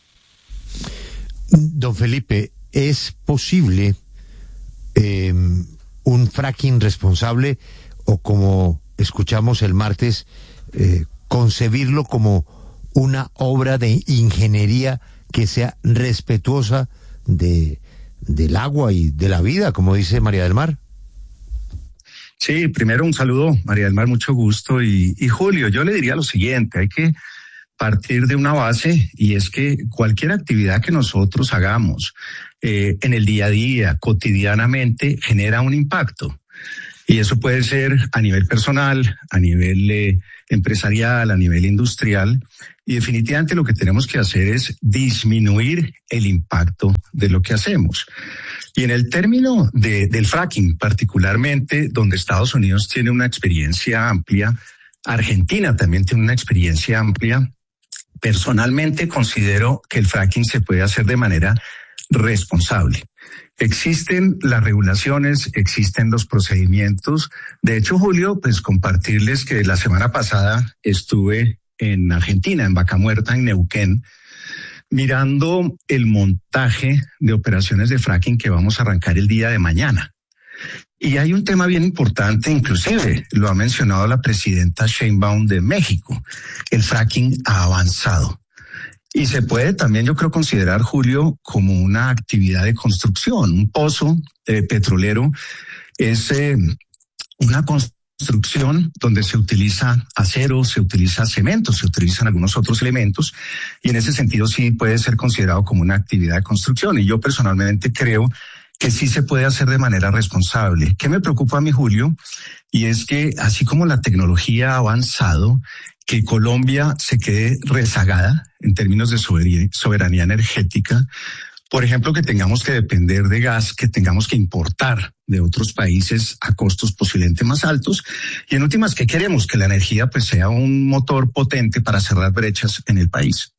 Don Felipe, ¿es posible eh, un fracking responsable o, como escuchamos el martes, eh, concebirlo como una obra de ingeniería que sea respetuosa de, del agua y de la vida, como dice María del Mar. Sí, primero un saludo, María del Mar, mucho gusto. Y, y Julio, yo le diría lo siguiente, hay que partir de una base, y es que cualquier actividad que nosotros hagamos eh, en el día a día, cotidianamente, genera un impacto. Y eso puede ser a nivel personal, a nivel eh, empresarial, a nivel industrial. Y definitivamente lo que tenemos que hacer es disminuir el impacto de lo que hacemos. Y en el término de, del fracking, particularmente donde Estados Unidos tiene una experiencia amplia, Argentina también tiene una experiencia amplia. Personalmente considero que el fracking se puede hacer de manera responsable. Existen las regulaciones, existen los procedimientos. De hecho, Julio, pues compartirles que la semana pasada estuve en Argentina, en Vaca Muerta, en Neuquén, mirando el montaje de operaciones de fracking que vamos a arrancar el día de mañana. Y hay un tema bien importante, inclusive lo ha mencionado la presidenta Sheinbaum de México. El fracking ha avanzado. Y se puede también, yo creo, considerar, Julio, como una actividad de construcción. Un pozo eh, petrolero es eh, una construcción donde se utiliza acero, se utiliza cemento, se utilizan algunos otros elementos, y en ese sentido sí puede ser considerado como una actividad de construcción. Y yo personalmente creo que sí se puede hacer de manera responsable. ¿Qué me preocupa a mí, Julio? Y es que así como la tecnología ha avanzado, que Colombia se quede rezagada en términos de soberanía energética. Por ejemplo, que tengamos que depender de gas, que tengamos que importar de otros países a costos posiblemente más altos. Y en últimas, ¿qué queremos? Que la energía pues sea un motor potente para cerrar brechas en el país.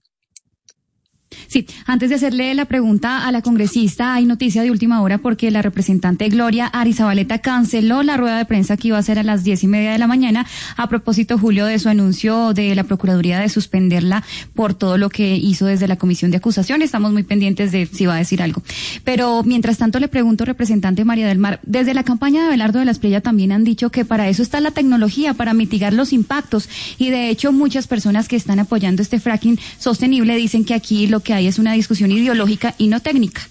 Sí, antes de hacerle la pregunta a la congresista, hay noticia de última hora porque la representante Gloria Arizabaleta canceló la rueda de prensa que iba a ser a las diez y media de la mañana a propósito, Julio, de su anuncio de la Procuraduría de suspenderla por todo lo que hizo desde la Comisión de Acusación. Estamos muy pendientes de si va a decir algo. Pero mientras tanto le pregunto, representante María del Mar, desde la campaña de Abelardo de la Espriella también han dicho que para eso está la tecnología, para mitigar los impactos, y de hecho muchas personas que están apoyando este fracking sostenible dicen que aquí lo que hay es una discusión ideológica y no técnica.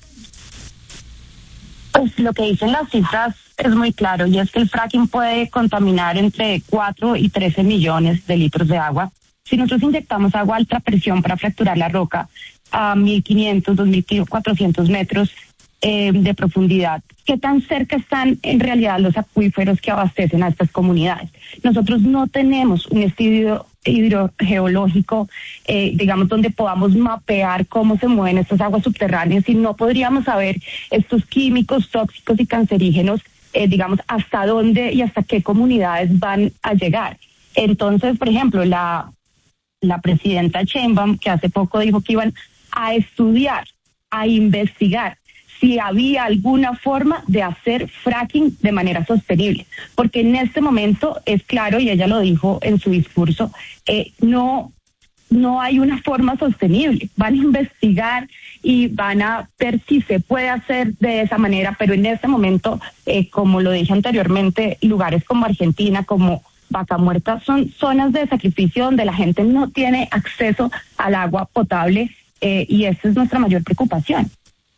Pues lo que dicen las cifras es muy claro, y es que el fracking puede contaminar entre cuatro y trece millones de litros de agua. Si nosotros inyectamos agua a alta presión para fracturar la roca a mil quinientos, dos mil cuatrocientos metros eh, de profundidad, ¿qué tan cerca están en realidad los acuíferos que abastecen a estas comunidades? Nosotros no tenemos un estudio hidrogeológico, eh, digamos, donde podamos mapear cómo se mueven estas aguas subterráneas, y no podríamos saber estos químicos tóxicos y cancerígenos, eh, digamos, hasta dónde y hasta qué comunidades van a llegar. Entonces, por ejemplo, la, la presidenta Sheinbaum, que hace poco dijo que iban a estudiar, a investigar si había alguna forma de hacer fracking de manera sostenible, porque en este momento es claro, y ella lo dijo en su discurso, eh, no, no hay una forma sostenible. Van a investigar y van a ver si se puede hacer de esa manera, pero en este momento, eh, como lo dije anteriormente, lugares como Argentina, como Vaca Muerta, son zonas de sacrificio donde la gente no tiene acceso al agua potable, eh, y esa es nuestra mayor preocupación.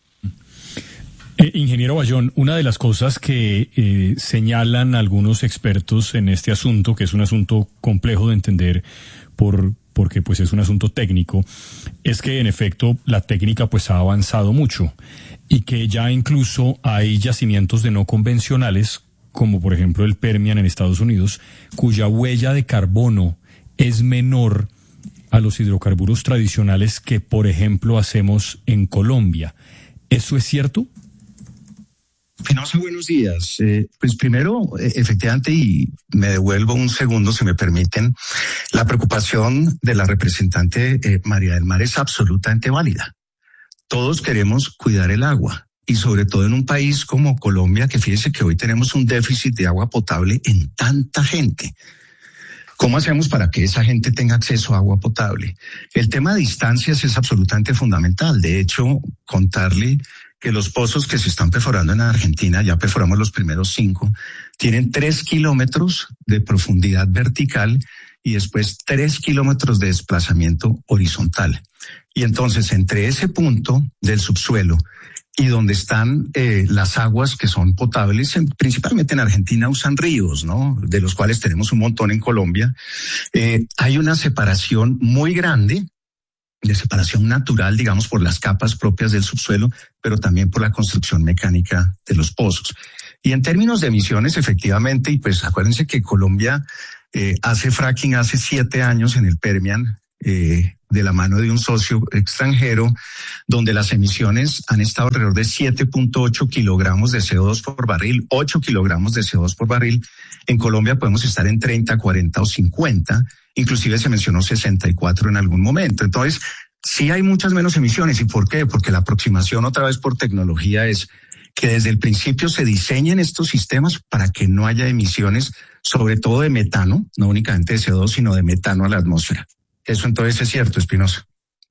Eh, ingeniero Bayón, una de las cosas que eh, señalan algunos expertos en este asunto, que es un asunto complejo de entender por porque pues es un asunto técnico, es que en efecto la técnica pues ha avanzado mucho y que ya incluso hay yacimientos de no convencionales, como por ejemplo el Permian en Estados Unidos, cuya huella de carbono es menor a los hidrocarburos tradicionales que por ejemplo hacemos en Colombia. ¿Eso es cierto? Pinoza, buenos días. Eh, pues primero, eh, efectivamente, y me devuelvo un segundo, si me permiten, la preocupación de la representante eh, María del Mar es absolutamente válida. Todos queremos cuidar el agua, y sobre todo en un país como Colombia, que fíjese que hoy tenemos un déficit de agua potable en tanta gente. ¿Cómo hacemos para que esa gente tenga acceso a agua potable? El tema de distancias es absolutamente fundamental. De hecho, contarle que los pozos que se están perforando en Argentina, ya perforamos los primeros cinco, tienen tres kilómetros de profundidad vertical y después tres kilómetros de desplazamiento horizontal. Y entonces, entre ese punto del subsuelo y donde están eh, las aguas que son potables, en, principalmente en Argentina usan ríos, ¿no? De los cuales tenemos un montón en Colombia. Eh, hay una separación muy grande, de separación natural, digamos, por las capas propias del subsuelo, pero también por la construcción mecánica de los pozos. Y en términos de emisiones, efectivamente, y pues acuérdense que Colombia eh, hace fracking hace siete años en el Permian, eh, de la mano de un socio extranjero, donde las emisiones han estado alrededor de siete punto ocho kilogramos de C O dos por barril, ocho kilogramos de C O dos por barril. En Colombia podemos estar en treinta, cuarenta o cincuenta, inclusive se mencionó sesenta y cuatro en algún momento. Entonces, sí hay muchas menos emisiones. ¿Y por qué? Porque la aproximación, otra vez por tecnología, es que desde el principio se diseñen estos sistemas para que no haya emisiones, sobre todo de metano, no únicamente de C O dos, sino de metano a la atmósfera. Eso entonces es cierto, Espinosa.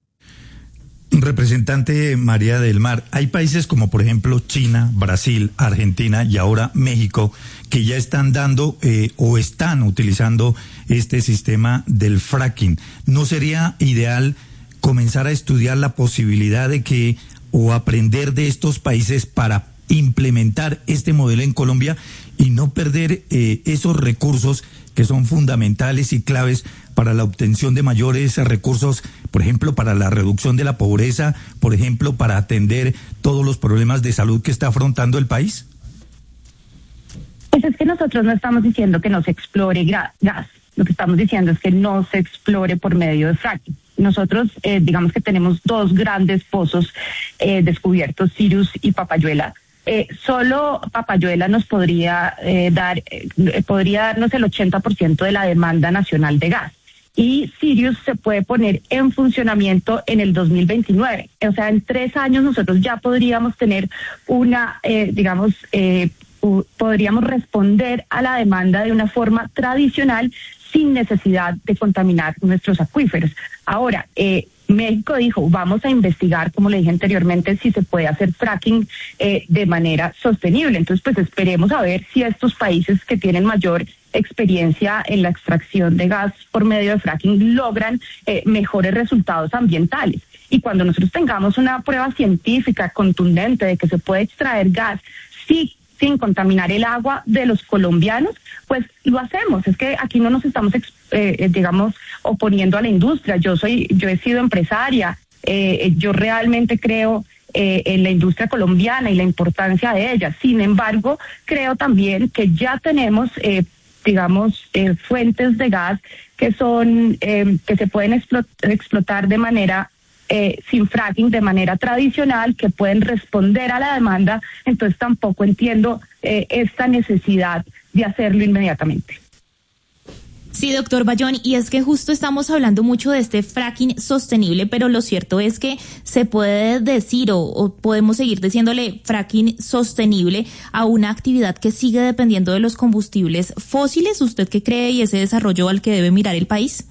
Representante María del Mar, hay países como por ejemplo China, Brasil, Argentina y ahora México que ya están dando eh, o están utilizando este sistema del fracking. ¿No sería ideal comenzar a estudiar la posibilidad de que o aprender de estos países para implementar este modelo en Colombia y no perder eh, esos recursos que son fundamentales y claves para la obtención de mayores recursos, por ejemplo, para la reducción de la pobreza, por ejemplo, para atender todos los problemas de salud que está afrontando el país? Pues es que nosotros no estamos diciendo que no se explore gas, lo que estamos diciendo es que no se explore por medio de fracking. Nosotros, eh, digamos que tenemos dos grandes pozos eh, descubiertos, Sirius y Papayuela. Eh, solo Papayuela nos podría eh, dar, eh, podría darnos el ochenta por ciento de la demanda nacional de gas. Y Sirius se puede poner en funcionamiento en el dos mil veintinueve. O sea, en tres años nosotros ya podríamos tener una, eh, digamos, eh, podríamos responder a la demanda de una forma tradicional sin necesidad de contaminar nuestros acuíferos. Ahora, eh, México dijo, vamos a investigar, como le dije anteriormente, si se puede hacer fracking eh, de manera sostenible. Entonces, pues esperemos a ver si estos países que tienen mayor experiencia en la extracción de gas por medio de fracking logran eh, mejores resultados ambientales. Y cuando nosotros tengamos una prueba científica contundente de que se puede extraer gas sí, sin contaminar el agua de los colombianos, pues lo hacemos. Es que aquí no nos estamos, eh, digamos, oponiendo a la industria. Yo soy, yo he sido empresaria, eh, yo realmente creo eh, en la industria colombiana y la importancia de ella. Sin embargo, creo también que ya tenemos, eh, digamos, eh, fuentes de gas que son, eh, que se pueden explot- explotar de manera Eh, sin fracking, de manera tradicional, que pueden responder a la demanda. Entonces tampoco entiendo eh, esta necesidad de hacerlo inmediatamente. Sí, doctor Bayón, y es que justo estamos hablando mucho de este fracking sostenible, pero lo cierto es que se puede decir o, o podemos seguir diciéndole fracking sostenible a una actividad que sigue dependiendo de los combustibles fósiles. ¿Usted qué cree y ese desarrollo al que debe mirar el país?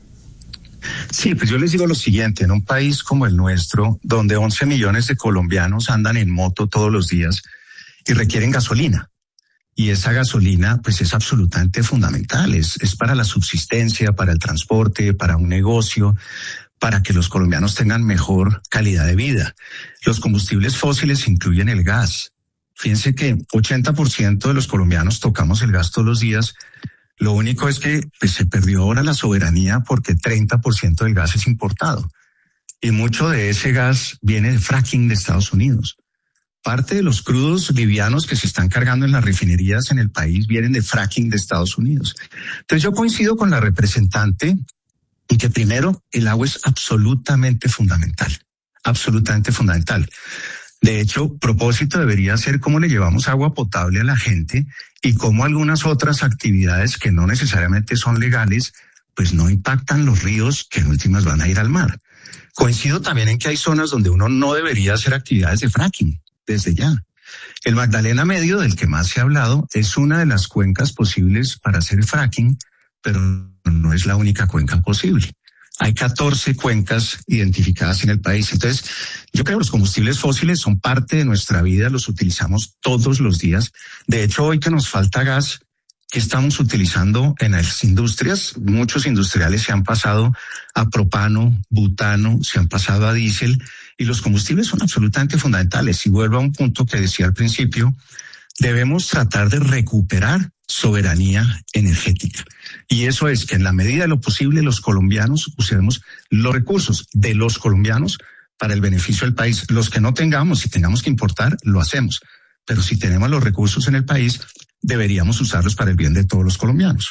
Sí, pues yo les digo lo siguiente, en un país como el nuestro, donde once millones de colombianos andan en moto todos los días y requieren gasolina, y esa gasolina pues es absolutamente fundamental, es, es para la subsistencia, para el transporte, para un negocio, para que los colombianos tengan mejor calidad de vida. Los combustibles fósiles incluyen el gas. Fíjense que ochenta por ciento de los colombianos tocamos el gas todos los días. Lo único es que pues, se perdió ahora la soberanía porque treinta por ciento del gas es importado. Y mucho de ese gas viene de fracking de Estados Unidos. Parte de los crudos livianos que se están cargando en las refinerías en el país vienen de fracking de Estados Unidos. Entonces yo coincido con la representante en que primero el agua es absolutamente fundamental. Absolutamente fundamental. De hecho, propósito debería ser cómo le llevamos agua potable a la gente y cómo algunas otras actividades que no necesariamente son legales, pues no impactan los ríos que en últimas van a ir al mar. Coincido también en que hay zonas donde uno no debería hacer actividades de fracking, desde ya. El Magdalena Medio, del que más se ha hablado, es una de las cuencas posibles para hacer fracking, pero no es la única cuenca posible. Hay catorce cuencas identificadas en el país. Entonces, yo creo que los combustibles fósiles son parte de nuestra vida, los utilizamos todos los días. De hecho, hoy que nos falta gas, ¿Qué estamos utilizando en las industrias? Muchos industriales se han pasado a propano, butano, se han pasado a diésel, y los combustibles son absolutamente fundamentales. Y vuelvo a un punto que decía al principio, debemos tratar de recuperar soberanía energética. Y eso es que en la medida de lo posible los colombianos usemos los recursos de los colombianos para el beneficio del país. Los que no tengamos, si tengamos que importar, lo hacemos. Pero si tenemos los recursos en el país, deberíamos usarlos para el bien de todos los colombianos.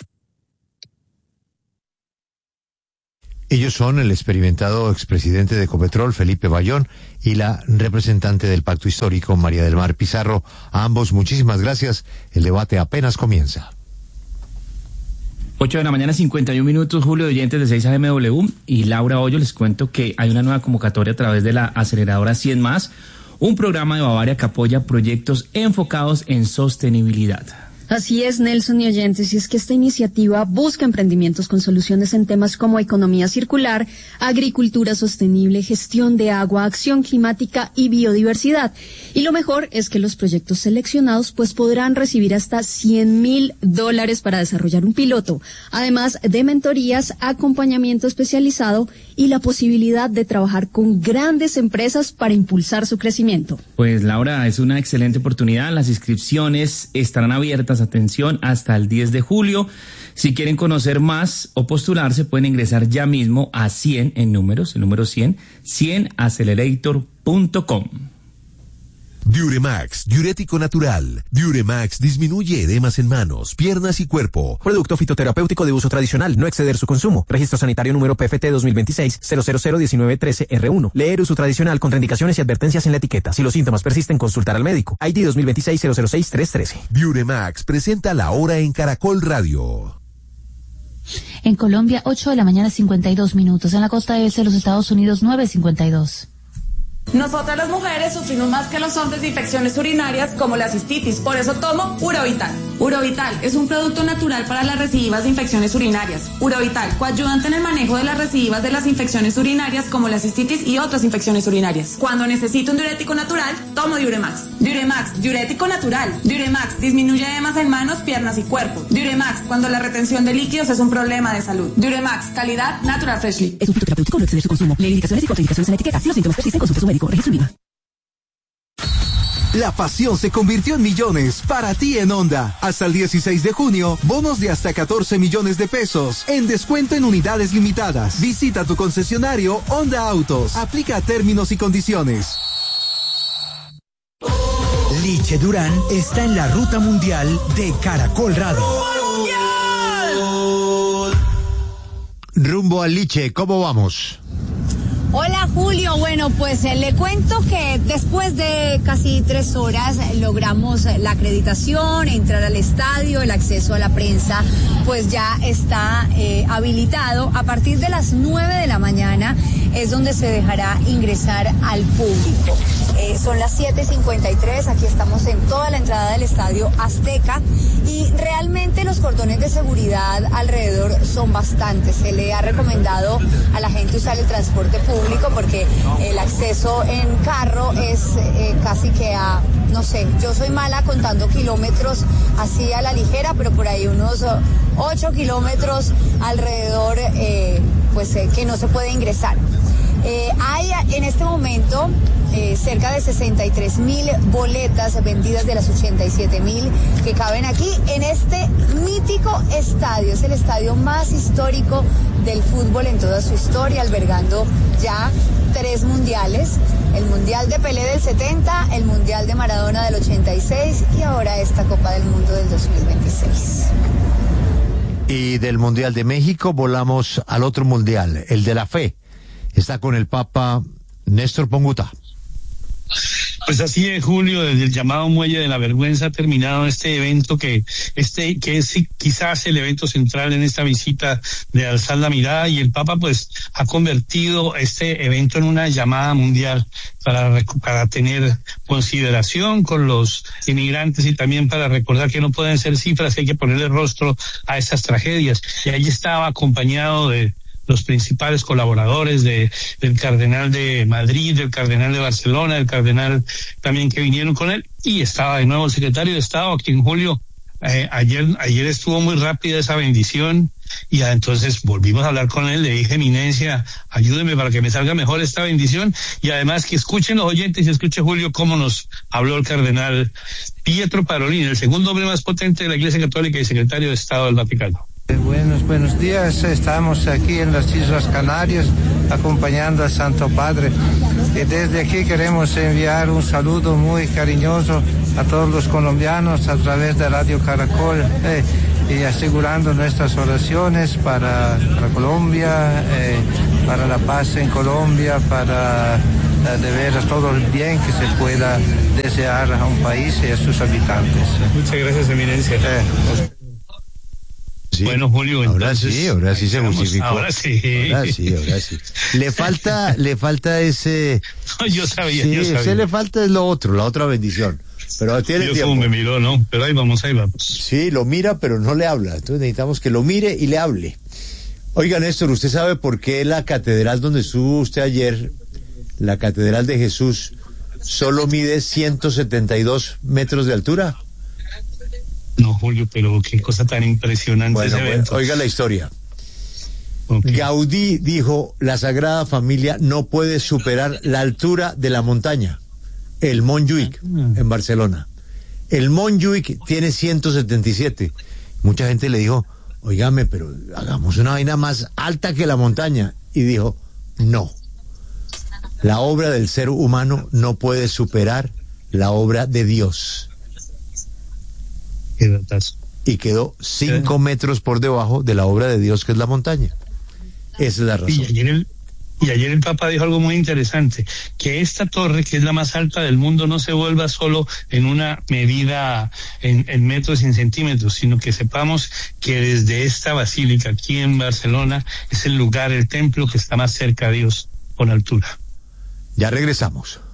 Ellos son el experimentado expresidente de Ecopetrol, Felipe Bayón, y la representante del Pacto Histórico, María del Mar Pizarro. A ambos, muchísimas gracias. El debate apenas comienza. ocho de la mañana, cincuenta y un minutos, Julio, de oyentes de seis A M W y Laura Hoyo. Les cuento que hay una nueva convocatoria a través de la aceleradora cien más, un programa de Bavaria que apoya proyectos enfocados en sostenibilidad. Así es, Nelson y oyentes, y es que esta iniciativa busca emprendimientos con soluciones en temas como economía circular, agricultura sostenible, gestión de agua, acción climática y biodiversidad. Y lo mejor es que los proyectos seleccionados pues podrán recibir hasta cien mil dólares para desarrollar un piloto, además de mentorías, acompañamiento especializado y la posibilidad de trabajar con grandes empresas para impulsar su crecimiento. Pues Laura, es una excelente oportunidad. Las inscripciones estarán abiertas, atención, hasta el diez de julio. Si quieren conocer más o postularse, pueden ingresar ya mismo a cien en números, el número cien, cien accelerator punto com. Diuremax, diurético natural. Diuremax disminuye edemas en manos, piernas y cuerpo. Producto fitoterapéutico de uso tradicional, no exceder su consumo. Registro sanitario número P F T dos mil veintiséis cero cero cero diecinueve trece R uno. Leer uso tradicional, contraindicaciones y advertencias en la etiqueta. Si los síntomas persisten, consultar al médico. I D dos mil veintiséis cero cero seis tres trece. Diuremax presenta la hora en Caracol Radio. En Colombia, ocho de la mañana, cincuenta y dos minutos. En la costa este de los Estados Unidos, nueve cincuenta y dos. Nosotras las mujeres sufrimos más que los hombres de infecciones urinarias como la cistitis, por eso tomo Urovital. Urovital es un producto natural para las recidivas de infecciones urinarias. Urovital, coayudante en el manejo de las recidivas de las infecciones urinarias como la cistitis y otras infecciones urinarias. Cuando necesito un diurético natural, tomo Diuremax. Diuremax, diurético natural. Diuremax disminuye edemas en manos, piernas y cuerpo. Diuremax, cuando la retención de líquidos es un problema de salud. Diuremax, calidad Natural Freshly. Es un fitoterapéutico, no exceder su consumo. Lee indicaciones y contraindicaciones en la etiqueta. Si los síntomas persisten, consulte a su médico. Registro INVIMA. La pasión se convirtió en millones para ti en Honda. Hasta el dieciséis de junio, bonos de hasta catorce millones de pesos en descuento en unidades limitadas. Visita tu concesionario Honda Autos. Aplica términos y condiciones. Liche Durán está en la ruta mundial de Caracol Radio. Rumbo al Liche, ¿cómo vamos? Hola Julio, bueno pues eh, le cuento que después de casi tres horas eh, logramos la acreditación, entrar al estadio, el acceso a la prensa pues ya está eh, habilitado. A partir de las nueve de la mañana es donde se dejará ingresar al público. Eh, son las siete cincuenta y tres, aquí estamos en toda la entrada del Estadio Azteca y realmente los cordones de seguridad alrededor son bastantes. Se le ha recomendado a la gente usar el transporte público porque el acceso en carro es eh, casi que a, no sé, yo soy mala contando kilómetros así a la ligera, pero por ahí unos ocho kilómetros alrededor eh, pues eh, que no se puede ingresar. Eh, hay en este momento eh, cerca de sesenta y tres mil boletas vendidas de las ochenta y siete mil que caben aquí en este mítico estadio. Es el estadio más histórico del fútbol en toda su historia, albergando ya tres mundiales. El Mundial de Pelé del setenta, el Mundial de Maradona del ochenta y seis y ahora esta Copa del Mundo del dos mil veintiséis. Y del Mundial de México volamos al otro mundial, el de la fe. Está con el Papa Néstor Ponguta. Pues así es, Julio, desde el llamado Muelle de la Vergüenza ha terminado este evento que este que es quizás el evento central en esta visita de alzar la mirada, y el Papa pues ha convertido este evento en una llamada mundial para, para tener consideración con los inmigrantes y también para recordar que no pueden ser cifras, que hay que ponerle rostro a estas tragedias. Y ahí estaba acompañado de los principales colaboradores de del cardenal de Madrid, del cardenal de Barcelona, del cardenal también que vinieron con él, y estaba de nuevo el secretario de Estado, a quien Julio eh, ayer, ayer estuvo muy rápida esa bendición y ah, entonces volvimos a hablar con él, le dije, eminencia, ayúdeme para que me salga mejor esta bendición y además que escuchen los oyentes y escuche Julio cómo nos habló el cardenal Pietro Parolin, el segundo hombre más potente de la Iglesia Católica y secretario de Estado del Vaticano. Buenos, buenos días, estamos aquí en las Islas Canarias acompañando al Santo Padre y desde aquí queremos enviar un saludo muy cariñoso a todos los colombianos a través de Radio Caracol eh, y asegurando nuestras oraciones para, para Colombia, eh, para la paz en Colombia, para eh, de ver todo el bien que se pueda desear a un país y a sus habitantes. Muchas gracias, eminencia. Eh, Sí. Bueno, Julio, ahora entonces, sí, ahora sí se justificó. Ahora sí. Ahora sí, ahora sí. Le falta, le falta ese. No, yo sabía, sí, yo sabía. ese le falta es lo otro, la otra bendición. Pero tiene Dios tiempo. me miró, ¿no? Pero ahí vamos, ahí vamos. Sí, lo mira, pero no le habla. Entonces necesitamos que lo mire y le hable. Oiga, Néstor, ¿usted sabe por qué la catedral donde estuvo usted ayer, la Catedral de Jesús, solo mide ciento setenta y dos metros de altura? No, Julio, pero qué cosa tan impresionante bueno, ese evento. Bueno, oiga la historia. Okay. Gaudí dijo, la Sagrada Familia no puede superar la altura de la montaña, el Montjuïc, ah. en Barcelona. El Montjuïc tiene ciento setenta y siete. Mucha gente le dijo, oígame, pero hagamos una vaina más alta que la montaña. Y dijo, no. La obra del ser humano no puede superar la obra de Dios. Y quedó cinco metros por debajo de la obra de Dios, que es la montaña. Esa es la razón. Y ayer el, y ayer el Papa dijo algo muy interesante, que esta torre, que es la más alta del mundo, no se vuelva solo en una medida en, en metros y en centímetros, sino que sepamos que desde esta basílica aquí en Barcelona es el lugar, el templo que está más cerca a Dios por altura. Ya regresamos.